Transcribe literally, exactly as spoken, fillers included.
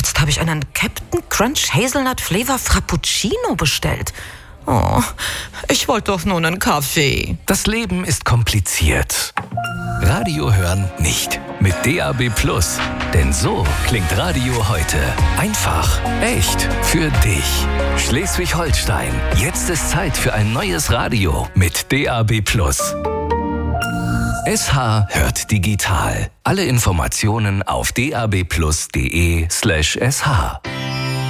jetzt habe ich einen Captain Crunch Hazelnut Flavor Frappuccino bestellt. Oh, ich wollte doch nur einen Kaffee. Das Leben ist kompliziert. Radio hören nicht. Mit D A B Plus. Denn so klingt Radio heute. Einfach, echt, für dich. Schleswig-Holstein. Jetzt ist Zeit für ein neues Radio mit D A B Plus. S H hört digital. Alle Informationen auf d a b plus punkt d e slash s h.